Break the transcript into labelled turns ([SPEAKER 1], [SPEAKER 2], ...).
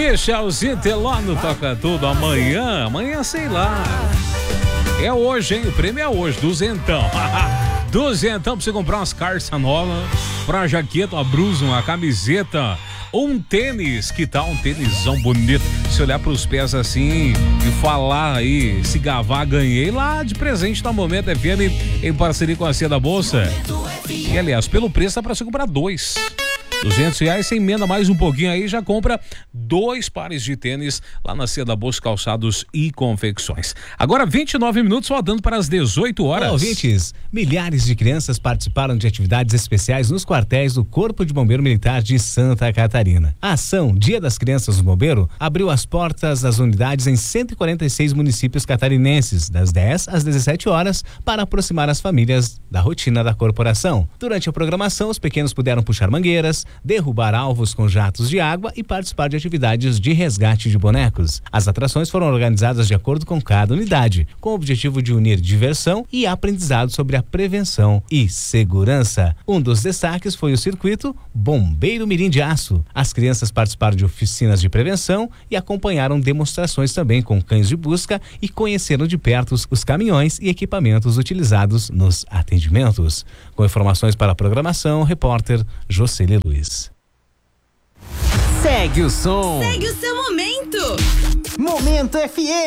[SPEAKER 1] Michelzinho Teló toca tudo. Amanhã sei lá. É hoje, hein? O prêmio é hoje, duzentão. Duzentão pra você comprar umas calças novas, pra jaqueta, uma blusa, uma camiseta, um tênis. Que tal um tênisão bonito? Se olhar pros pés assim e falar aí, se gavar, ganhei lá de presente na Momento FM em parceria com a Cia da Bolsa. E aliás, pelo preço dá pra você comprar dois. R$200, você emenda mais um pouquinho aí, já compra 2 pares de tênis lá na Cia da Bolsa Calçados e Confecções. Agora 29 minutos, rodando para as 18 horas.
[SPEAKER 2] Ouvintes, milhares de crianças participaram de atividades especiais nos quartéis do Corpo de Bombeiro Militar de Santa Catarina. A ação Dia das Crianças do Bombeiro abriu as portas das unidades em 146 municípios catarinenses, das 10 às 17 horas, para aproximar as famílias da rotina da corporação. Durante a programação, os pequenos puderam puxar mangueiras, derrubar alvos com jatos de água e participar de atividades de resgate de bonecos. As atrações foram organizadas de acordo com cada unidade, com o objetivo de unir diversão e aprendizado sobre a prevenção e segurança. Um dos destaques foi o circuito Bombeiro Mirim de Aço. As crianças participaram de oficinas de prevenção e acompanharam demonstrações também com cães de busca e conheceram de perto os caminhões e equipamentos utilizados nos atendimentos. Com informações para a programação, repórter Jocely Luiz.
[SPEAKER 3] Segue o som.
[SPEAKER 4] Segue o seu momento.
[SPEAKER 3] Momento FM.